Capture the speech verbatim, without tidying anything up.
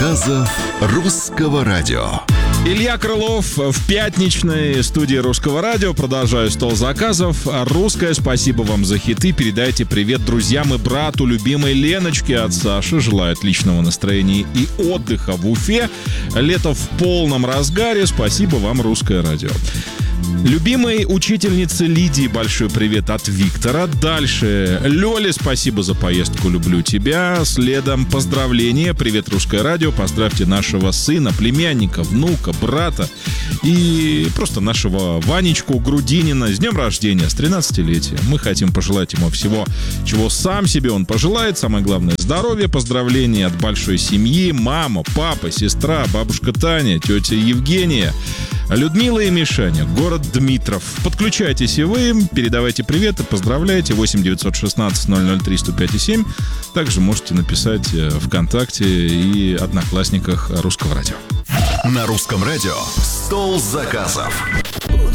заказов русского радио. Илья Крылов в пятничной студии Русского радио. Продолжаю стол заказов. Русское, спасибо вам за хиты. Передайте привет друзьям и брату любимой Леночке от Саши. Желаю отличного настроения и отдыха в Уфе. Лето в полном разгаре. Спасибо вам, Русское радио. Любимой учительнице Лидии большой привет от Виктора. Дальше. Лёле, спасибо за поездку, люблю тебя. Следом поздравления. Привет, Русское радио. Поздравьте нашего сына, племянника, внука, брата и просто нашего Ванечку Грудинина с днем рождения, с тринадцатилетием. Мы хотим пожелать ему всего, чего сам себе он пожелает. Самое главное — здоровья. Поздравления от большой семьи. Мама, папа, сестра, бабушка Таня, тетя Евгения, Людмила и Мишаня, город Дмитров. Подключайтесь и вы, передавайте привет и поздравляйте. восемь девятьсот шестнадцать ноль ноль три сто пять семь. Также можете написать ВКонтакте и Одноклассниках Русского радио. На Русском радио «Стол заказов».